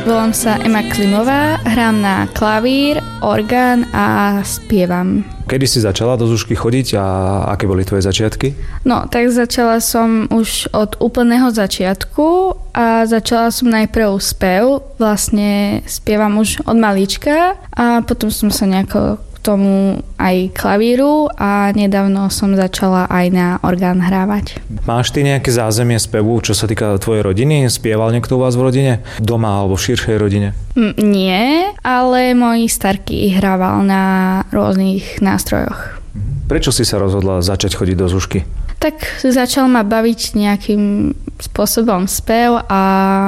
Volám sa Ema Klimová, hrám na klavír, orgán a spievam. Kedy si začala do Zušky chodiť a aké boli tvoje začiatky? No, tak začala som už od úplného začiatku a začala som najprv spev. Vlastne spievam už od malička a potom som sa nejako k tomu aj klavíru a nedávno som začala aj na orgán hrávať. Máš ty nejaké zázemie spevu, čo sa týka tvojej rodiny? Spieval niekto u vás v rodine? Doma alebo v širšej rodine? Nie, ale môj starký hrával na rôznych nástrojoch. Prečo si sa rozhodla začať chodiť do Zušky? Tak začal ma baviť nejakým spôsobom spev a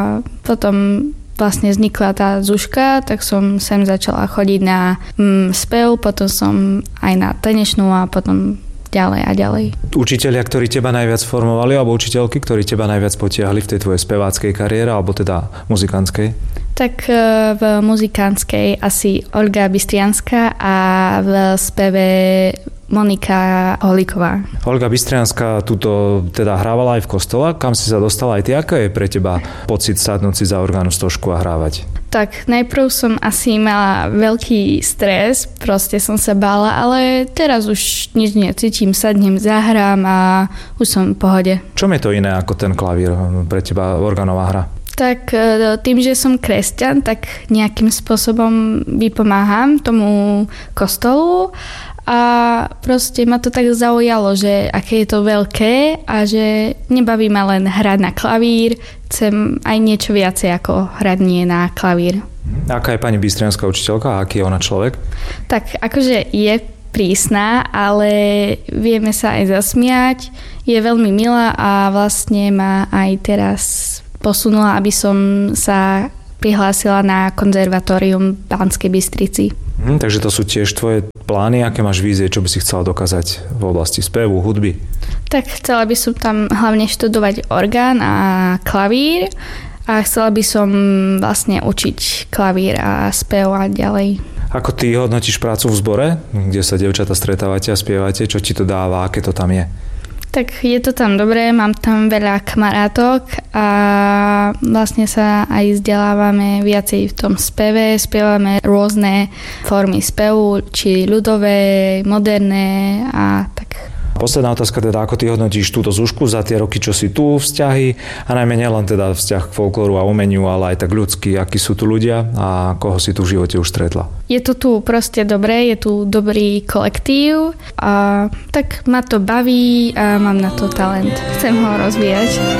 potom vlastne vznikla tá Zuška, tak som sem začala chodiť na spev, potom som aj na tanečnú a potom ďalej a ďalej. Učitelia, ktorí teba najviac formovali, alebo učiteľky, ktorí teba najviac potiahli v tej tvojej speváckej kariére, alebo teda muzikantskej? Tak v muzikantskej asi Olga Bystrianská a v speve Monika Holíková. Olga Bystrianská tuto teda hrávala aj v kostole. Kam si sa dostala aj ty? Aká je pre teba pocit sadnúť si za orgánu stožku a hrávať? Tak najprv som asi mala veľký stres, proste som sa bála, ale teraz už nič necítim, sadnem, zahrám a už som v pohode. Čom je to iné ako ten klavír pre teba, orgánová hra? Tak tým, že som kresťan, tak nejakým spôsobom vypomáham tomu kostolu a proste ma to tak zaujalo, že aké je to veľké a že nebaví ma len hrať na klavír, chcem aj niečo viacej ako hrať nie na klavír. Aká je pani Bystrianská učiteľka a aký je ona človek? Tak akože je prísna, ale vieme sa aj zasmiať, je veľmi milá a vlastne ma aj teraz posunula, aby som sa prihlásila na konzervatórium v Banskej Bystrici. Takže to sú tiež tvoje plány, aké máš vízie, čo by si chcela dokázať v oblasti spevu, hudby? Tak chcela by som tam hlavne študovať orgán a klavír a chcela by som vlastne učiť klavír a spev a ďalej. Ako ty hodnotíš prácu v zbore, kde sa dievčatá stretávate a spievate, čo ti to dáva, aké to tam je? Tak je to tam dobré, mám tam veľa kamarátok a vlastne sa aj vzdelávame viacej v tom speve, spievame rôzne formy spevu, či ľudové, moderné a tak. Posledná otázka teda, ako ty hodnotíš túto Zušku za tie roky, čo si tu, vzťahy a najmä nielen teda vzťah k folklóru a umeniu, ale aj tak ľudský, akí sú tu ľudia a koho si tu v živote už stretla? Je to tu proste dobré, je tu dobrý kolektív a tak ma to baví a mám na to talent. Chcem ho rozvíjať.